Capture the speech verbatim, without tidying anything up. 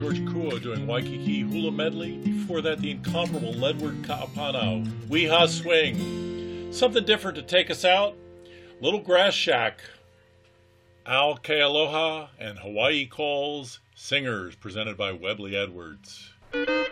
George Kuo doing Waikiki Hula Medley. Before that, the incomparable Ledward Ka'apano, Weehaw Swing. Something different to take us out. Little Grass Shack, Al Kealoha, and Hawaii Calls Singers, presented by Webley Edwards.